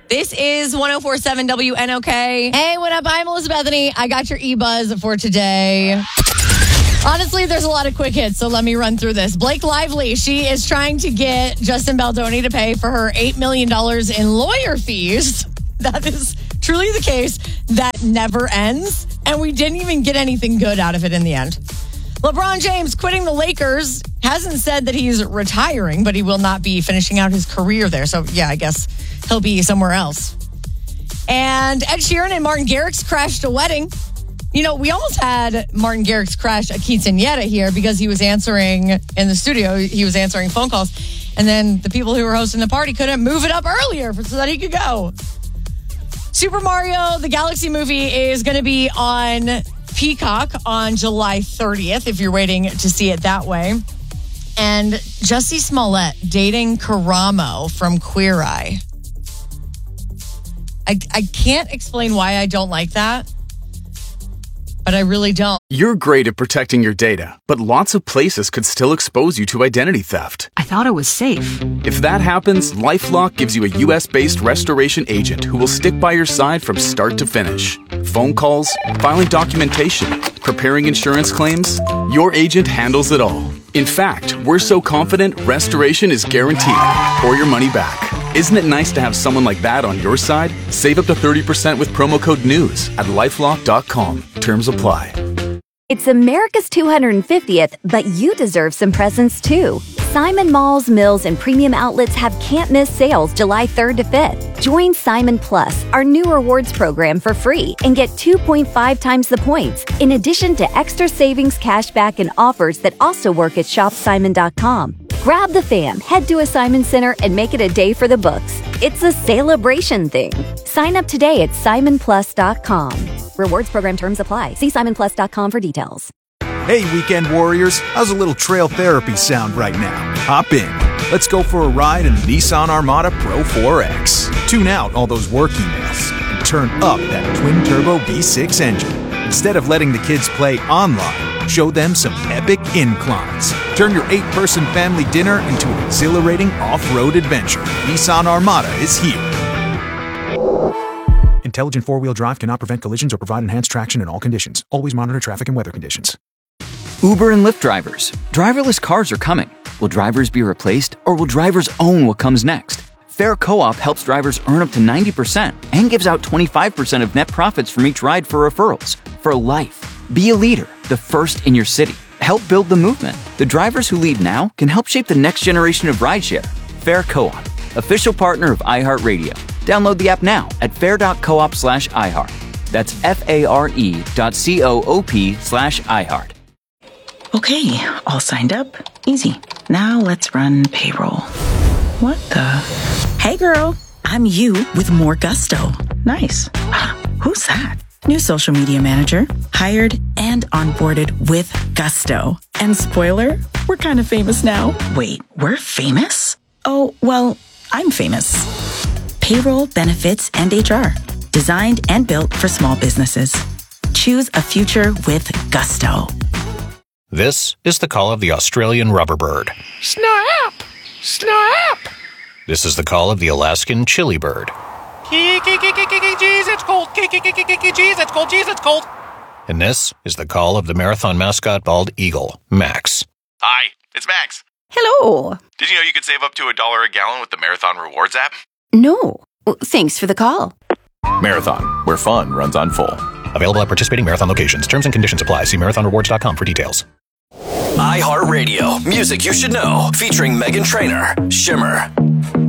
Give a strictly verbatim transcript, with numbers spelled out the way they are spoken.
This is one oh four point seven W N O K. Hey, what up? I'm Elizabeth Bethany. I got your e-buzz for today. Honestly, there's a lot of quick hits, so let me run through this. Blake Lively, she is trying to get Justin Baldoni to pay for her eight million dollars in lawyer fees. That is truly the case. That never ends, and we didn't even get anything good out of it in the end. LeBron James quitting the Lakers, hasn't said that he's retiring, but he will not be finishing out his career there. So, yeah, I guess he'll be somewhere else. And Ed Sheeran and Martin Garrix crashed a wedding. You know, we almost had Martin Garrix crash a quinceañera here because he was answering in the studio. He was answering phone calls. And then the people who were hosting the party couldn't move it up earlier so that he could go. Super Mario, the Galaxy movie, is going to be on Peacock on July thirtieth, if you're waiting to see it that way. And Jussie Smollett dating Karamo from Queer Eye. I, I can't explain why I don't like that, but I really don't. You're great at protecting your data, but lots of places could still expose you to identity theft. I thought it was safe. If that happens, LifeLock gives you a U S-based restoration agent who will stick by your side from start to finish. Phone calls, filing documentation, preparing insurance claims, your agent handles it all. In fact, we're so confident restoration is guaranteed or your money back. Isn't it nice to have someone like that on your side? Save up to thirty percent with promo code NEWS at lifelock dot com. Terms apply. It's America's two hundred fiftieth, but you deserve some presents too. Simon Malls, Mills, and Premium Outlets have can't-miss sales July third to fifth. Join Simon Plus, our new rewards program, for free and get two point five times the points, in addition to extra savings, cashback, and offers that also work at shop simon dot com. Grab the fam, head to a Simon Center, and make it a day for the books. It's a celebration thing. Sign up today at simon plus dot com. Rewards program terms apply. See simon plus dot com for details. Hey, weekend warriors. How's a little trail therapy sound right now? Hop in. Let's go for a ride in the Nissan Armada Pro four X. Tune out all those work emails and turn up that twin-turbo V six engine. Instead of letting the kids play online, show them some epic inclines. Turn your eight-person family dinner into an exhilarating off-road adventure. Nissan Armada is here. Intelligent four-wheel drive cannot prevent collisions or provide enhanced traction in all conditions. Always monitor traffic and weather conditions. Uber and Lyft drivers. Driverless cars are coming. Will drivers be replaced, or will drivers own what comes next? Fair Co-op helps drivers earn up to ninety percent and gives out twenty-five percent of net profits from each ride for referrals. For life. Be a leader, the first in your city. Help build the movement. The drivers who lead now can help shape the next generation of rideshare. Fair Co-op, official partner of iHeartRadio. Download the app now at fair dot coop slash iHeart. That's F-A-R-E dot C-O-O-P slash iHeart. Okay, all signed up. Easy. Now let's run payroll. What the? Hey girl, I'm you with more gusto. Nice. Who's that? New social media manager, hired and onboarded with gusto. And spoiler, we're kind of famous now. Wait, we're famous? Oh, well, I'm famous. Payroll, benefits, and H R. Designed and built for small businesses. Choose a future with gusto. This is the call of the Australian rubber bird. Snap! Snap! This is the call of the Alaskan chili bird. Jeez, it's cold. Jeez, it's cold. Jeez, it's cold. And this is the call of the marathon mascot bald eagle, Max. Hi, it's Max. Hello. Did you know you could save up to a dollar a gallon with the Marathon Rewards app? No. Thanks for the call. Marathon, where fun runs on full. Available at participating Marathon locations. Terms and conditions apply. See marathon rewards dot com for details. iHeartRadio, music you should know, featuring Meghan Trainor, Shimmer.